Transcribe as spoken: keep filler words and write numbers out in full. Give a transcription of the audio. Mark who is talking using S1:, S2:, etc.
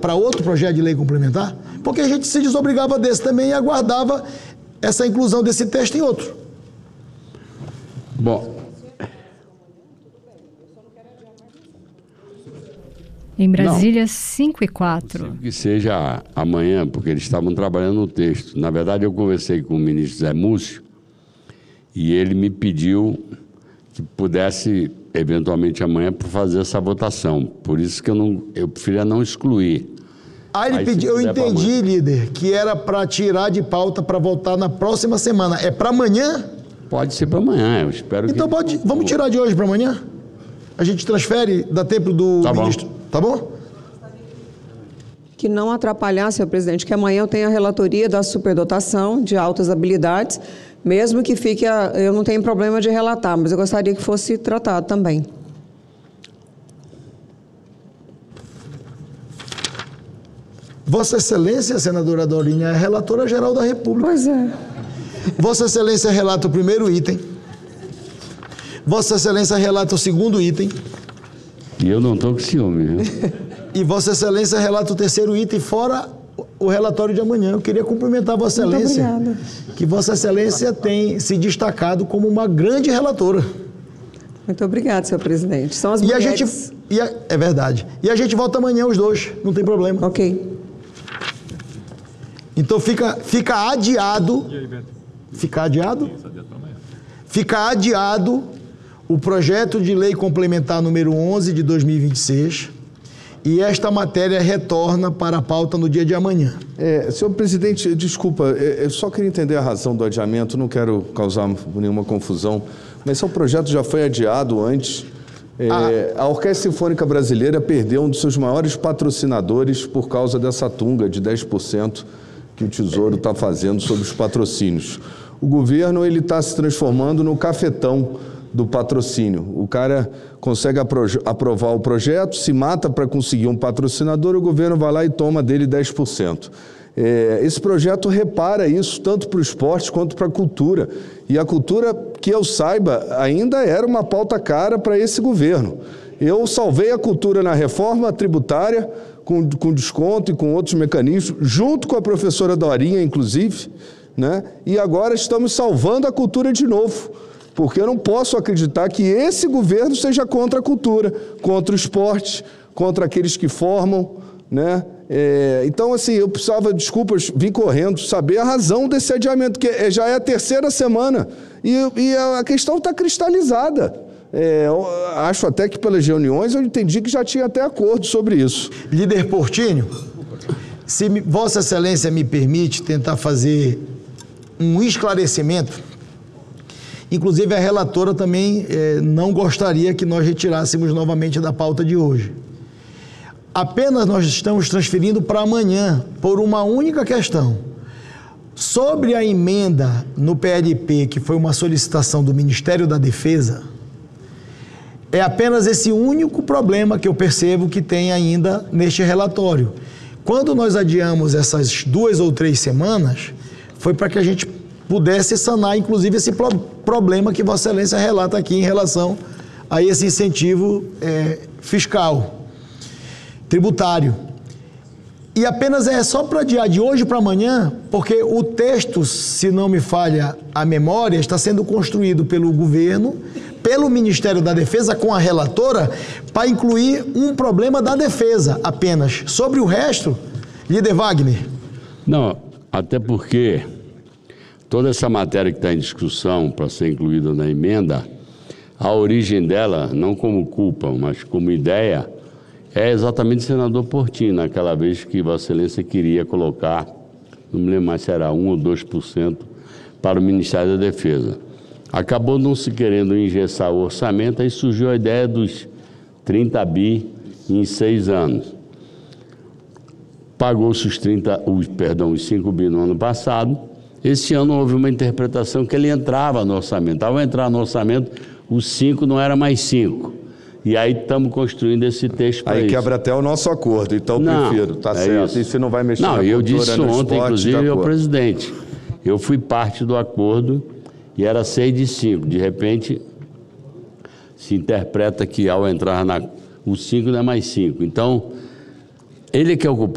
S1: para outro projeto de lei complementar? Porque a gente se desobrigava desse também e aguardava essa inclusão desse texto em outro.
S2: Bom...
S3: Em Brasília, cinco e quatro.
S2: Que seja amanhã, porque eles estavam trabalhando no texto. Na verdade, eu conversei com o ministro Zé Múcio e ele me pediu que pudesse, eventualmente amanhã, para fazer essa votação. Por isso que eu, não, eu preferia não excluir.
S1: Ah, ele
S2: Aí,
S1: pediu, eu entendi, líder, que era para tirar de pauta para votar na próxima semana. É para amanhã?
S2: Pode ser para amanhã, eu espero
S1: então
S2: que...
S1: Então pode, vamos tirar de hoje para amanhã? A gente transfere, dá tempo do
S2: tá
S1: ministro.
S2: Bom.
S1: Tá bom?
S4: Que não atrapalhar, senhor presidente, que amanhã eu tenho a relatoria da superdotação de altas habilidades, mesmo que fique, a, eu não tenho problema de relatar, mas eu gostaria que fosse tratado também.
S1: Vossa Excelência, senadora Dorinha, é relatora geral da República.
S4: Pois é.
S1: Vossa Excelência relata o primeiro item. Vossa Excelência relata o segundo item.
S2: E eu não estou com ciúme, viu?
S1: E Vossa Excelência relata o terceiro item, fora o relatório de amanhã. Eu queria cumprimentar Vossa Excelência.
S4: Muito obrigada.
S1: Que Vossa Excelência tem se destacado como uma grande relatora.
S4: Muito obrigada, senhor presidente. São as
S1: e
S4: mulheres...
S1: A gente, e a, é verdade. E a gente volta amanhã os dois, não tem problema.
S4: Ok.
S1: Então fica, fica adiado... Fica adiado? Fica adiado o projeto de lei complementar número onze de dois mil e vinte e seis e esta matéria retorna para a pauta no dia de amanhã.
S5: É, senhor presidente, desculpa, eu só queria entender a razão do adiamento, não quero causar nenhuma confusão, mas esse projeto já foi adiado antes. É, ah. A Orquestra Sinfônica Brasileira perdeu um dos seus maiores patrocinadores por causa dessa tunga de dez por cento que o Tesouro está fazendo sobre os patrocínios. O governo ele está se transformando no cafetão do patrocínio. O cara consegue aprovar o projeto, se mata para conseguir um patrocinador, o governo vai lá e toma dele dez por cento. É, esse projeto repara isso tanto para o esporte quanto para a cultura. E a cultura, que eu saiba, ainda era uma pauta cara para esse governo. Eu salvei a cultura na reforma tributária, com, com desconto e com outros mecanismos, junto com a professora Dorinha, inclusive, né? E agora estamos salvando a cultura de novo. Porque eu não posso acreditar que esse governo seja contra a cultura, contra o esporte, contra aqueles que formam, né? É, então, assim, eu precisava, desculpas, vir correndo, saber a razão desse adiamento, que é, já é a terceira semana e, e a questão está cristalizada. É, acho até que pelas reuniões eu entendi que já tinha até acordo sobre isso.
S1: Líder Portinho, se Vossa Excelência me permite tentar fazer um esclarecimento. Inclusive, a relatora também eh, não gostaria que nós retirássemos novamente da pauta de hoje. Apenas nós estamos transferindo para amanhã, por uma única questão. Sobre a emenda no P L P, que foi uma solicitação do Ministério da Defesa, é apenas esse único problema que eu percebo que tem ainda neste relatório. Quando nós adiamos essas duas ou três semanas, foi para que a gente pudesse sanar, inclusive, esse pro problema que Vossa Excelência relata aqui em relação a esse incentivo é, fiscal, tributário. E apenas é só para adiar de hoje para amanhã, porque o texto, se não me falha a memória, está sendo construído pelo governo, pelo Ministério da Defesa, com a relatora, para incluir um problema da defesa apenas. Sobre o resto, líder Wagner.
S2: Não, até porque toda essa matéria que está em discussão para ser incluída na emenda, a origem dela, não como culpa, mas como ideia, é exatamente o senador Portinho, naquela vez que Vossa Excelência queria colocar, não me lembro mais se era um ou dois por cento, para o Ministério da Defesa. Acabou não se querendo engessar o orçamento, aí surgiu a ideia dos trinta bi em seis anos. Pagou-se os, trinta, os, perdão, os cinco bi no ano passado. Esse ano houve uma interpretação que ele entrava no orçamento. Ao entrar no orçamento, os cinco não era mais cinco. E aí estamos construindo esse texto para isso.
S5: Aí quebra até o nosso acordo, então não, prefiro, tá é certo. Isso. E você não vai mexer
S2: não,
S5: na
S2: eu
S5: cultura,
S2: disse
S5: no
S2: ontem,
S5: esporte,
S2: inclusive, ao presidente. Eu fui parte do acordo e era seis de cinco. De repente, se interpreta que ao entrar na... o cinco não é mais cinco. Então, ele que é o culpado.